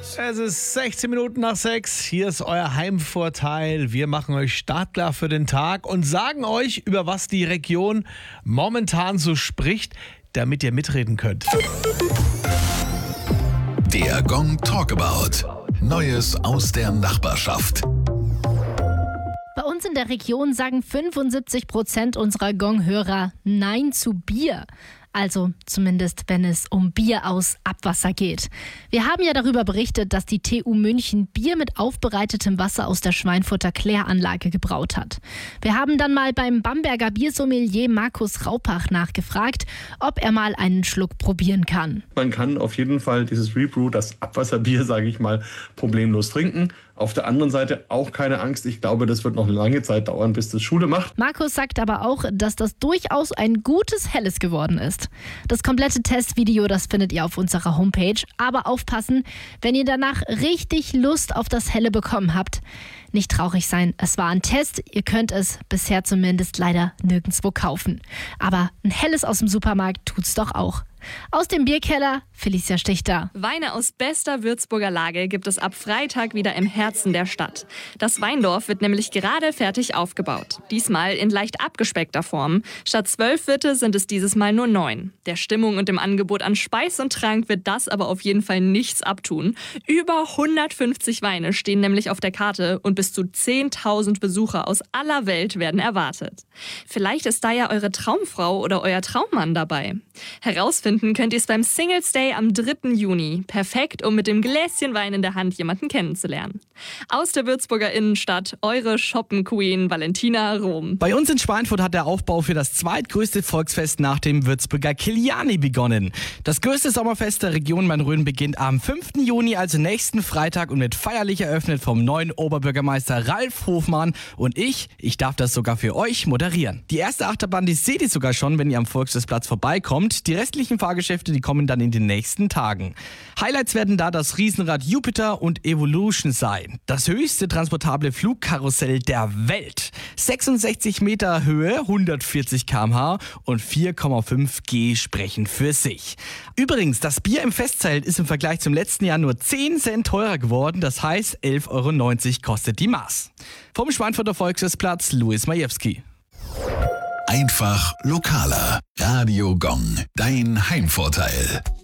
Es ist 16 Minuten nach 6. Hier ist euer Heimvorteil. Wir machen euch startklar für den Tag und sagen euch, über was die Region momentan so spricht, damit ihr mitreden könnt. Der Gong Talkabout. Neues aus der Nachbarschaft. Bei uns in der Region sagen 75% unserer Gong-Hörer Nein zu Bier. Also zumindest, wenn es um Bier aus Abwasser geht. Wir haben ja darüber berichtet, dass die TU München Bier mit aufbereitetem Wasser aus der Schweinfurter Kläranlage gebraut hat. Wir haben dann mal beim Bamberger Biersommelier Markus Raupach nachgefragt, ob er mal einen Schluck probieren kann. Man kann auf jeden Fall dieses Rebrew, das Abwasserbier, sage ich mal, problemlos trinken. Auf der anderen Seite auch keine Angst. Ich glaube, das wird noch eine lange Zeit dauern, bis das Schule macht. Markus sagt aber auch, dass das durchaus ein gutes Helles geworden ist. Das komplette Testvideo, das findet ihr auf unserer Homepage. Aber aufpassen, wenn ihr danach richtig Lust auf das Helle bekommen habt. Nicht traurig sein, es war ein Test. Ihr könnt es bisher zumindest leider nirgendwo kaufen. Aber ein Helles aus dem Supermarkt tut's doch auch. Aus dem Bierkeller, Felicia Stichter. Weine aus bester Würzburger Lage gibt es ab Freitag wieder im Herzen der Stadt. Das Weindorf wird nämlich gerade fertig aufgebaut. Diesmal in leicht abgespeckter Form. Statt 12 Wirte sind es dieses Mal nur 9. Der Stimmung und dem Angebot an Speis und Trank wird das aber auf jeden Fall nichts abtun. Über 150 Weine stehen nämlich auf der Karte und bis zu 10.000 Besucher aus aller Welt werden erwartet. Vielleicht ist da ja eure Traumfrau oder euer Traummann dabei. Herausfinden könnt ihr es beim Singles Day am 3. Juni. Perfekt, um mit dem Gläschen Wein in der Hand jemanden kennenzulernen. Aus der Würzburger Innenstadt, eure Shoppen-Queen Valentina Rom. Bei uns in Schweinfurt hat der Aufbau für das zweitgrößte Volksfest nach dem Würzburger Kiliani begonnen. Das größte Sommerfest der Region Main-Rhön beginnt am 5. Juni, also nächsten Freitag, und wird feierlich eröffnet vom neuen Oberbürgermeister Ralf Hofmann. Und ich darf das sogar für euch moderieren. Die erste Achterbahn, die seht ihr sogar schon, wenn ihr am Volksfestplatz vorbeikommt. Die restlichen Fahrgeschäfte, die kommen dann in den nächsten Tagen. Highlights werden da das Riesenrad Jupiter und Evolution sein. Das höchste transportable Flugkarussell der Welt. 66 Meter Höhe, 140 km/h und 4,5 G sprechen für sich. Übrigens, das Bier im Festzelt ist im Vergleich zum letzten Jahr nur 10 Cent teurer geworden. Das heißt, 11,90 € kostet die Maß. Vom Schweinfurter Volksfestplatz, Louis Majewski. Einfach lokaler. Radio Gong. Dein Heimvorteil.